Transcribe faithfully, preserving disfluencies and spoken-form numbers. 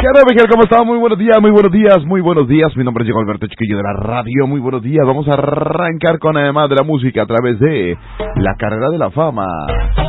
¿Qué onda, Miguel? ¿Cómo está? Muy buenos días, muy buenos días, muy buenos días. Mi nombre es Diego Alberto Chiquillo de la radio. Muy buenos días. Vamos a arrancar con además de la música a través de la carrera de la fama.